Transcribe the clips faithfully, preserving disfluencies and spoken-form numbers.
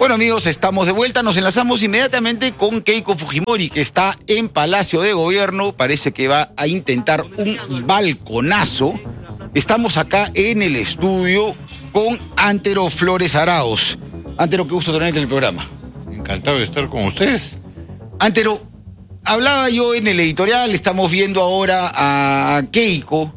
Bueno, amigos, estamos de vuelta. Nos enlazamos inmediatamente con Keiko Fujimori, que está en Palacio de Gobierno. Parece que va a intentar un balconazo. Estamos acá en el estudio con Antero Flores Arauz. Antero, qué gusto tenerte en el programa. Encantado de estar con ustedes. Antero, hablaba yo en el editorial, estamos viendo ahora a Keiko.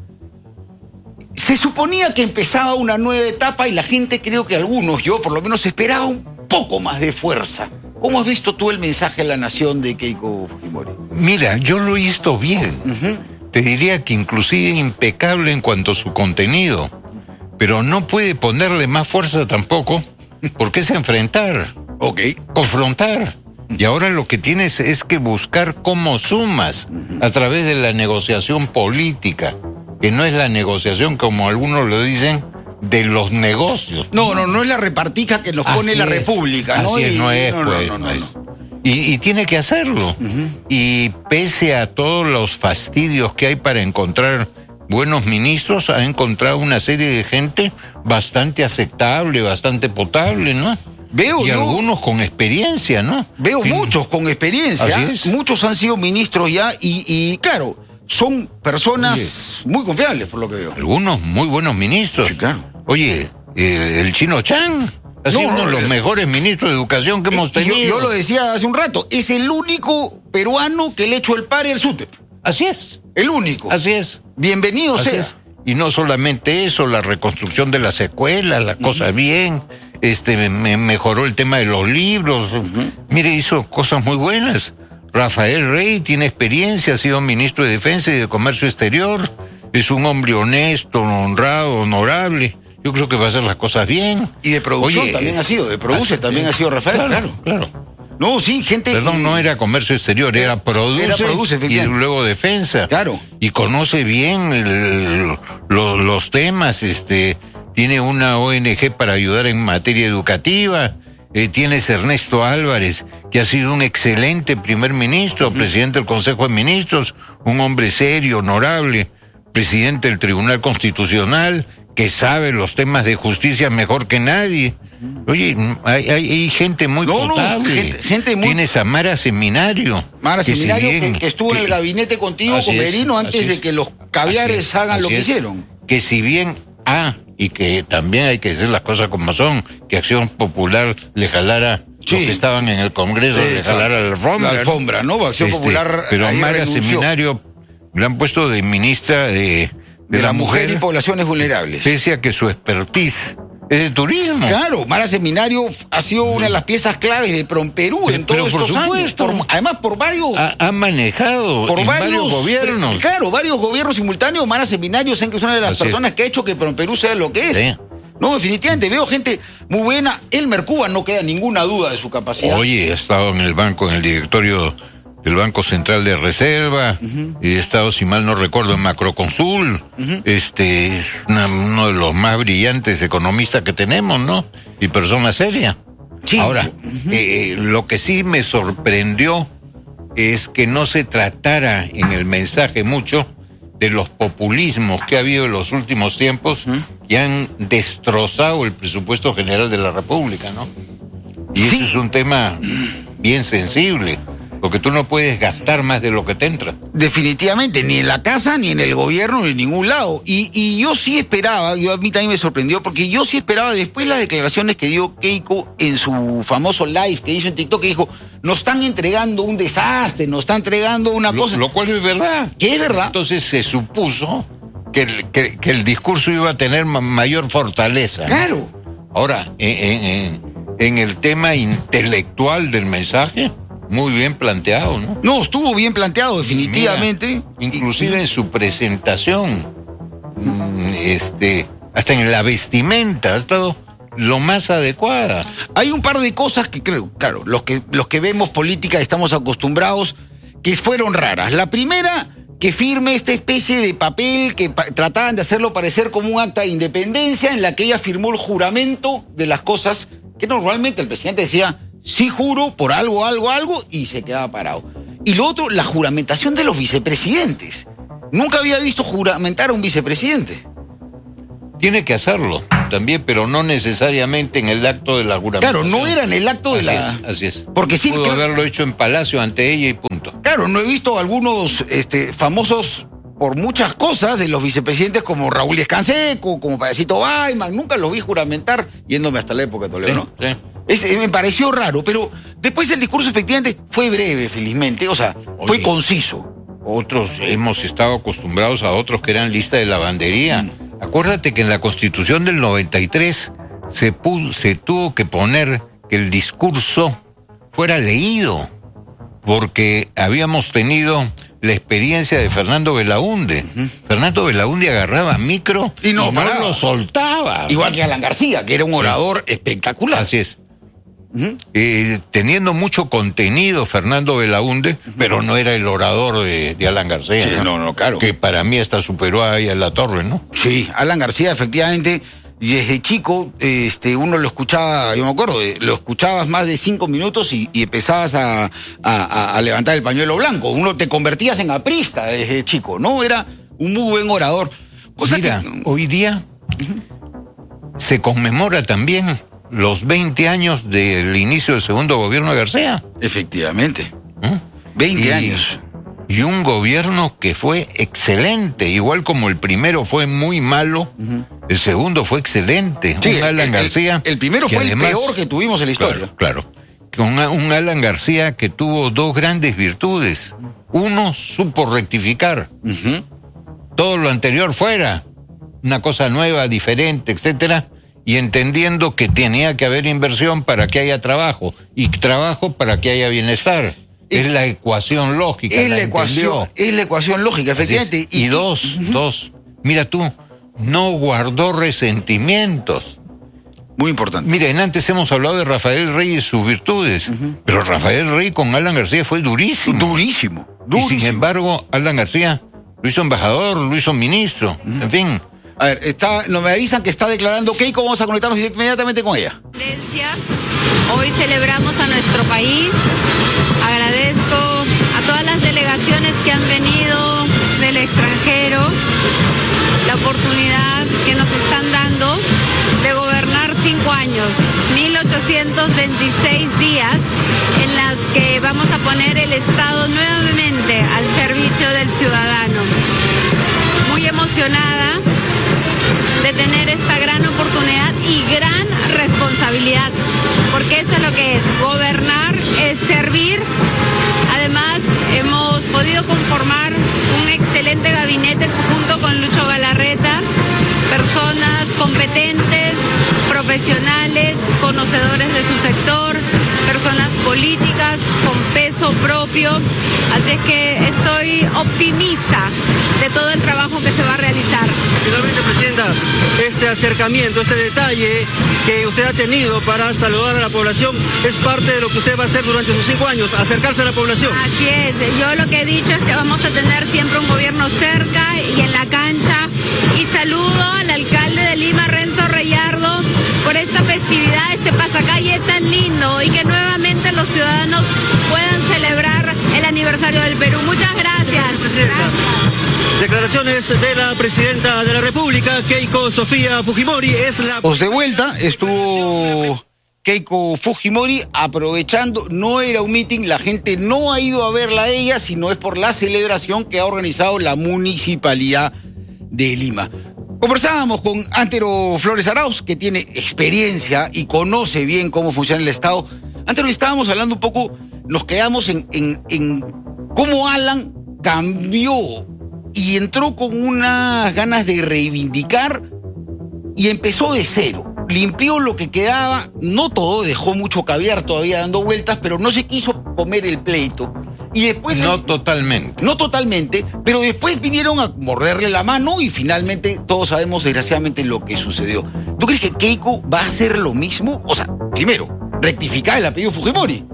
Se suponía que empezaba una nueva etapa y la gente, creo que algunos, yo por lo menos, esperaba un poco más de fuerza. ¿Cómo has visto tú el mensaje a la nación de Keiko Fujimori? Mira, yo lo he visto bien. Uh-huh. Te diría que inclusive impecable en cuanto a su contenido. Pero no puede ponerle más fuerza tampoco, porque es enfrentar. Ok. Confrontar. Y ahora lo que tienes es que buscar cómo sumas a través de la negociación política, que no es la negociación, como algunos lo dicen, de los negocios. No, no, no es la repartija que nos Así pone la es, República, ¿no? Así es, Y, no es, no, pues. No, no, no no, es. no. Y, y tiene que hacerlo. Uh-huh. Y pese a todos los fastidios que hay para encontrar buenos ministros, ha encontrado una serie de gente bastante aceptable, bastante potable, ¿no? Veo y yo, algunos con experiencia, ¿no? Veo sí. muchos con experiencia. Así es. Muchos han sido ministros ya y, y claro, son personas Oye, muy confiables, por lo que veo. Algunos muy buenos ministros. Sí, claro. Oye, eh, el Chino Chang ha sido no, uno de los eh, mejores ministros de educación que eh, hemos tenido. Yo, yo lo decía hace un rato, es el único peruano que le echó el pare al SUTEP. Así es. El único. Así es. Bienvenido Así sea. Es. Y no solamente eso, la reconstrucción de las escuelas, la cosa uh-huh. bien, este, me mejoró el tema de los libros. Uh-huh. Mire, hizo cosas muy buenas. Rafael Rey tiene experiencia, ha sido ministro de Defensa y de Comercio Exterior. Es un hombre honesto, honrado, honorable. Yo creo que va a hacer las cosas bien. Y de producción Oye, también ha sido, de produce también ha sido Rafael. Claro, claro. claro. No, sí, gente... Perdón, y... no era Comercio Exterior, era, era Produce, era produce y luego Defensa. Claro. Y conoce bien el, lo, los temas, este, tiene una O N G para ayudar en materia educativa. Eh, tienes Ernesto Álvarez, que ha sido un excelente primer ministro, uh-huh. presidente del Consejo de Ministros, un hombre serio, honorable, presidente del Tribunal Constitucional, que sabe los temas de justicia mejor que nadie. Oye, hay, hay, hay gente muy no, potable. No, gente, gente muy... Tienes a Mara Seminario. Mara que Seminario, si bien, que, que estuvo que, en el gabinete contigo, con Merino, antes de que los caviares es, hagan lo que es, hicieron. Que si bien ha, y que también hay que decir las cosas como son, que Acción Popular le jalara, sí. los que estaban en el Congreso, sí, le jalara la alfombra. La alfombra, ¿no? Acción este, Popular. Pero a Mara renunció. Seminario le han puesto de ministra de, de, de la, la mujer, mujer y poblaciones vulnerables. Pese a que su expertise es el turismo. Claro, Mara Seminario ha sido una de las piezas claves de Promperú en todos estos años. Por, además, por varios... Ha, ha manejado por en varios, varios gobiernos. Claro, varios gobiernos simultáneos. Mara Seminario, sé que es una de las Así personas es. que ha hecho que Promperú sea lo que es. Sí. No, definitivamente, veo gente muy buena. Elmer Cuba, no queda ninguna duda de su capacidad. Oye, he estado en el banco, en el directorio del Banco Central de Reserva, uh-huh. he estado, si mal no recuerdo, en Macroconsul, uh-huh. este, una, uno de los más brillantes economistas que tenemos, ¿no? Y persona seria. Sí. Ahora, uh-huh. eh, lo que sí me sorprendió es que no se tratara en el mensaje mucho de los populismos que ha habido en los últimos tiempos uh-huh. que han destrozado el presupuesto general de la República, ¿no? Y sí. ese es un tema bien sensible. Porque tú no puedes gastar más de lo que te entra. Definitivamente, ni en la casa, ni en el gobierno, ni en ningún lado. Y, y yo sí esperaba, yo a mí también me sorprendió, porque yo sí esperaba después las declaraciones que dio Keiko en su famoso live que hizo en TikTok, que dijo, nos están entregando un desastre, nos están entregando una lo, cosa... Lo cual es verdad. ¿Qué es verdad? Entonces se supuso que el, que, que el discurso iba a tener mayor fortaleza. Claro. Ahora, en, en, en el tema intelectual del mensaje... Muy bien planteado, ¿no? No, estuvo bien planteado, definitivamente. Mira, inclusive en su presentación, este, hasta en la vestimenta ha estado lo más adecuada. Hay un par de cosas que creo, claro, los que, los que vemos política estamos acostumbrados, que fueron raras. La primera, que firme esta especie de papel que pa- trataban de hacerlo parecer como un acta de independencia, en la que ella firmó el juramento de las cosas que normalmente el presidente decía... Sí juro por algo, algo, algo, y se quedaba parado. Y lo otro, la juramentación de los vicepresidentes. Nunca había visto juramentar a un vicepresidente. Tiene que hacerlo. también, pero no necesariamente en el acto de la juramentación. Claro, no era en el acto de así la... Es, así es. Porque sí... Pudo creo... haberlo hecho en Palacio ante ella y punto. Claro, no he visto algunos este, famosos por muchas cosas de los vicepresidentes como Raúl Escanseco, como Payasito Baiman, nunca los vi juramentar, yéndome hasta la época de Toledo, Sí, ¿no? sí. Es, me pareció raro, pero después el discurso efectivamente fue breve, felizmente, o sea, Oye, fue conciso. Otros hemos estado acostumbrados a otros que eran lista de lavandería. Mm. Acuérdate que en la Constitución del noventa y tres se, puso, se tuvo que poner que el discurso fuera leído, porque habíamos tenido la experiencia de Fernando Belaúnde. Uh-huh. Fernando Belaúnde agarraba micro y no, y no lo soltaba. Igual que Alan García, que era un orador sí. espectacular. Así es. Uh-huh. Eh, teniendo mucho contenido Fernando Belaúnde, uh-huh. pero no era el orador de, de Alan García. Sí, ¿no? no, no, claro. Que para mí hasta superó ahí a La Torre, ¿no? Sí, Alan García, efectivamente, desde chico, este, uno lo escuchaba, yo me acuerdo, lo escuchabas más de cinco minutos y, y empezabas a, a, a levantar el pañuelo blanco. Uno te convertías en aprista desde chico, ¿no? Era un muy buen orador. Cosa Mira, que... hoy día uh-huh. se conmemora también los veinte años del inicio del segundo gobierno de García. Efectivamente. ¿Mm? veinte y, años. Y un gobierno que fue excelente, igual como el primero fue muy malo, uh-huh. el segundo fue excelente. Sí, un Alan el, García. El, el primero fue además, el peor que tuvimos en la historia. Claro, claro. Un, un Alan García que tuvo dos grandes virtudes. Uno, supo rectificar. Uh-huh. Todo lo anterior fuera. Una cosa nueva, diferente, etcétera. Y entendiendo que tenía que haber inversión para que haya trabajo y trabajo para que haya bienestar. Es, es la ecuación lógica. Es la, la ecuación, es la ecuación lógica, efectivamente. Y, y dos, uh-huh. dos, mira tú, no guardó resentimientos. Muy importante. Miren, antes hemos hablado de Rafael Rey y sus virtudes, uh-huh. pero Rafael Rey con Alan García fue durísimo. Durísimo, durísimo. Y sin embargo, Alan García lo hizo embajador, lo hizo ministro, uh-huh. en fin. A ver, está, nos me avisan que está declarando Keiko, vamos a conectarnos inmediatamente con ella. Hoy celebramos a nuestro país, agradezco a todas las delegaciones que han venido del extranjero, la oportunidad que nos están dando de gobernar cinco años, mil ochocientos veintiséis días en las que vamos a poner el Estado nuevamente al servicio del ciudadano. Muy emocionada de tener esta gran oportunidad y gran responsabilidad, porque eso es lo que es, gobernar es servir. Además, hemos podido conformar un excelente gabinete junto con Lucho Galarreta, personas competentes, profesionales, conocedores de su sector, personas políticas con peso propio, así es que estoy optimista de todo el trabajo que se va a realizar. Finalmente, Presidenta, este acercamiento, este detalle que usted ha tenido para saludar a la población es parte de lo que usted va a hacer durante sus cinco años, acercarse a la población. Así es, yo lo que he dicho es que vamos a tener siempre un gobierno cerca y en la cancha, y saludo al alcalde de Lima, Renzo Reyardo, por esta festividad, este pasacalle tan lindo y que nuevamente los ciudadanos puedan celebrar el aniversario del Perú. Muchas gracias. Presidenta. Gracias. Declaraciones de la Presidenta de la República, Keiko Sofía Fujimori. Es la... Os de vuelta, estuvo Keiko Fujimori aprovechando, no era un meeting, la gente no ha ido a verla a ella, sino es por la celebración que ha organizado la Municipalidad de Lima. Conversábamos con Antero Flores Arauz, que tiene experiencia y conoce bien cómo funciona el Estado. Antero, estábamos hablando un poco, nos quedamos en, en, en cómo Alan cambió y entró con unas ganas de reivindicar y empezó de cero. Limpió lo que quedaba, no todo, dejó mucho caviar todavía dando vueltas, pero no se quiso comer el pleito. Y después... No totalmente. No totalmente, pero después vinieron a morderle la mano y finalmente todos sabemos desgraciadamente lo que sucedió. ¿Tú crees que Keiko va a hacer lo mismo? O sea, primero, rectificar el apellido Fujimori.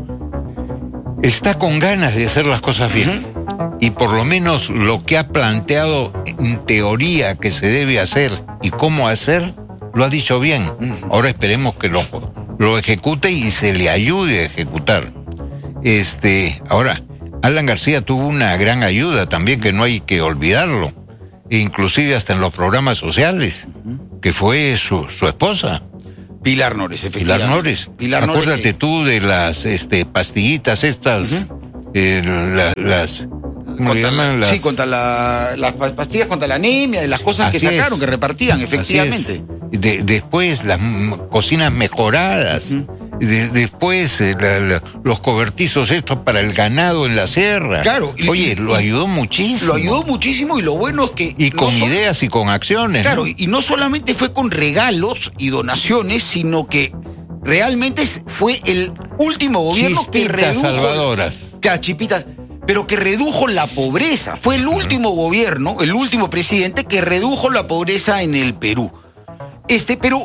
Está con ganas de hacer las cosas bien. Uh-huh. Y por lo menos lo que ha planteado en teoría que se debe hacer y cómo hacer, lo ha dicho bien. Uh-huh. Ahora esperemos que lo, lo ejecute y se le ayude a ejecutar. Este, ahora... Alan García tuvo una gran ayuda también, que no hay que olvidarlo, inclusive hasta en los programas sociales. que fue su, su esposa. Pilar Nores, efectivamente. Pilar Nores. Pilar Nores. Acuérdate que... tú de las este, pastillitas estas, uh-huh. eh, la, las... ¿Cómo le llaman? Las... Sí, contra la, las pastillas contra la anemia, de las cosas Así que sacaron, es. que repartían, efectivamente. De, después las m- cocinas mejoradas. Uh-huh. De, después eh, la, la, los cobertizos estos para el ganado en la sierra. Claro. Y, Oye, y, lo ayudó muchísimo. Lo ayudó muchísimo y lo bueno es que... Y con no ideas so- y con acciones. Claro, ¿no? y, y no solamente fue con regalos y donaciones, sino que realmente fue el último gobierno Chispitas que redujo... salvadoras. Ya, chispitas, pero que redujo la pobreza. Fue el último uh-huh. gobierno, el último presidente que redujo la pobreza en el Perú. Este, pero...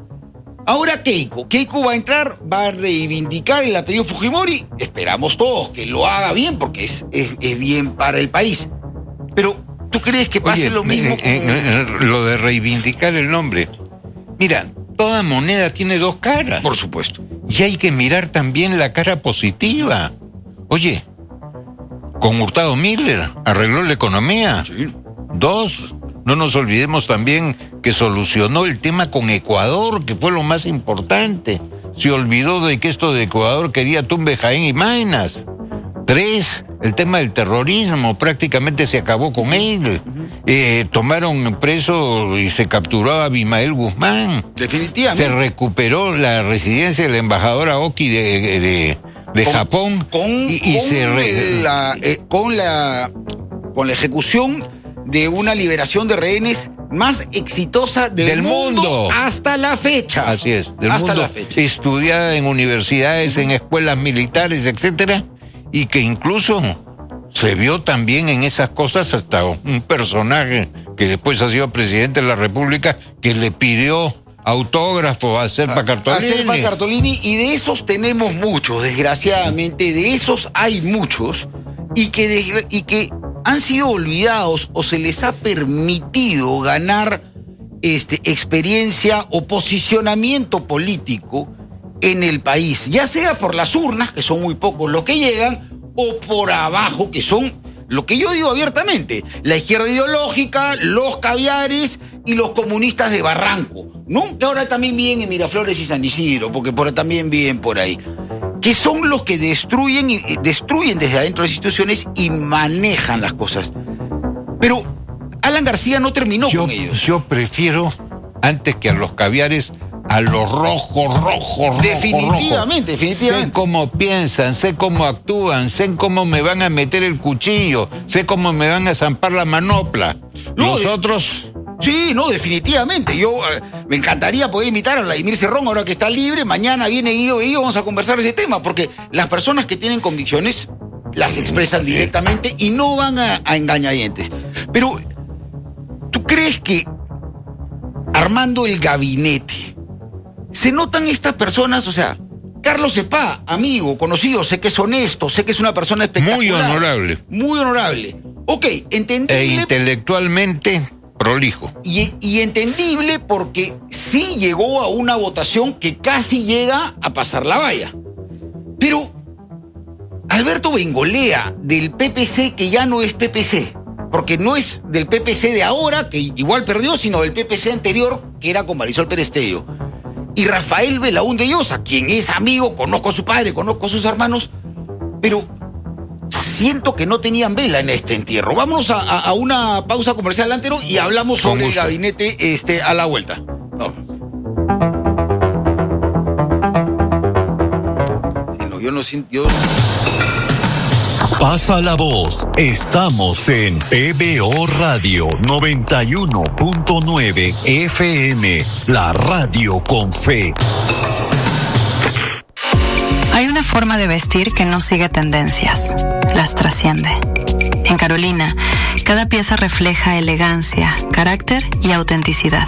Ahora Keiko, Keiko va a entrar, va a reivindicar el apellido Fujimori, esperamos todos que lo haga bien porque es, es, es bien para el país. Pero, ¿tú crees que pase Oye, lo mismo? Eh, eh, eh, lo de reivindicar el nombre. Mira, toda moneda tiene dos caras. Por supuesto. Y hay que mirar también la cara positiva. Oye, con Hurtado Miller arregló la economía. Sí. Dos, no nos olvidemos también que solucionó el tema con Ecuador, que fue lo más importante. Se olvidó de que esto de Ecuador quería tumbe Jaén y Maynas. Tres, el tema del terrorismo, prácticamente se acabó con él. Eh, tomaron preso y se capturó a Abimael Guzmán. Definitivamente. Se recuperó la residencia de la embajadora Oki de, de, de con, Japón. Con, y, y con, se re... la, eh, con, la, con la ejecución de una liberación de rehenes más exitosa del, del mundo, mundo hasta la fecha. Así es, del hasta mundo, la fecha. Estudiada en universidades, en escuelas militares, etcétera, y que incluso se vio también en esas cosas hasta un personaje que después ha sido presidente de la República que le pidió autógrafo a Serpa Cartolini. A Serpa Cartolini, y de esos tenemos muchos, desgraciadamente, de esos hay muchos, y que, de, y que han sido olvidados o se les ha permitido ganar este, experiencia o posicionamiento político en el país, ya sea por las urnas, que son muy pocos los que llegan, o por abajo, que son lo que yo digo abiertamente, la izquierda ideológica, los caviares y los comunistas de Barranco, ¿no? Que ahora también viven en Miraflores y San Isidro, porque por, también viven por ahí, que son los que destruyen, y, destruyen desde adentro de las instituciones y manejan las cosas. Pero Alan García no terminó yo, con ellos. Yo prefiero, antes que a los caviares, a los rojos, rojos, rojos. Definitivamente, rojos. definitivamente. Sé cómo piensan, sé cómo actúan, sé cómo me van a meter el cuchillo, sé cómo me van a zampar la manopla. No, los de... otros... Sí, no, definitivamente. Yo eh, me encantaría poder invitar a Vladimir Cerrón ahora que está libre. Mañana viene Guido y vamos a conversar de ese tema, porque las personas que tienen convicciones las expresan directamente y no van a, a engañadientes. Pero, ¿tú crees que armando el gabinete se notan estas personas? O sea, Carlos Cepá, amigo, conocido, sé que es honesto, sé que es una persona espectacular. Muy honorable. Muy honorable. Ok, entendible. E intelectualmente prolijo. Y, y entendible porque sí llegó a una votación que casi llega a pasar la valla. Pero Alberto Bengolea, del P P C, que ya no es P P C, porque no es del P P C de ahora, que igual perdió, sino del P P C anterior, que era con Marisol Pérez Tello. Y Rafael Belaúnde Llosa, quien es amigo, conozco a su padre, conozco a sus hermanos, pero siento que no tenían vela en este entierro. Vámonos a, a, a una pausa comercial, Antero, y hablamos sobre el gabinete este, a la vuelta. No. Sí, no, yo no siento... Yo... Pasa la voz. Estamos en P B O Radio noventa y uno punto nueve F M, la radio con fe. Hay una forma de vestir que no sigue tendencias, las trasciende. En Carolina, cada pieza refleja elegancia, carácter y autenticidad.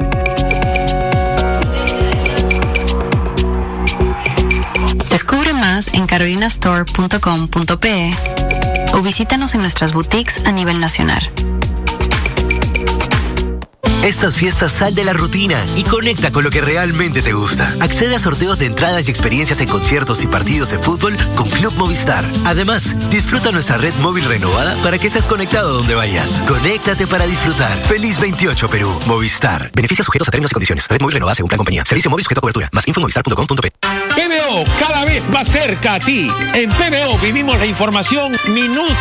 Descubre más en carolina store punto com punto pe o visítanos en nuestras boutiques a nivel nacional. Estas fiestas sal de la rutina y conecta con lo que realmente te gusta. Accede a sorteos de entradas y experiencias en conciertos y partidos de fútbol con Club Movistar. Además, disfruta nuestra red móvil renovada para que estés conectado donde vayas. Conéctate para disfrutar. Feliz veintiocho Perú. Movistar. Beneficios sujetos a términos y condiciones. Red móvil renovada según plan compañía. Servicio móvil sujeto a cobertura. Más info en movistar punto com punto pe. P B O, cada vez más cerca a ti. En P B O vivimos la información minuto